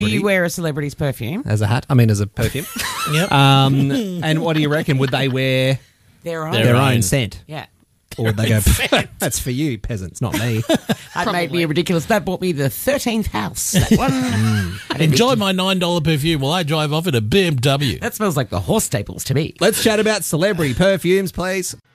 Do you wear a celebrity's perfume? As a hat? I mean, as a perfume. Yep. And what do you reckon? Would they wear Their own. their own scent? Yeah. Or would they go, that's for you, peasants, not me. That made me ridiculous. That bought me the 13th house. That one. Enjoy my $9 perfume while I drive off in a BMW. That smells like the horse staples to me. Let's chat about celebrity perfumes, please.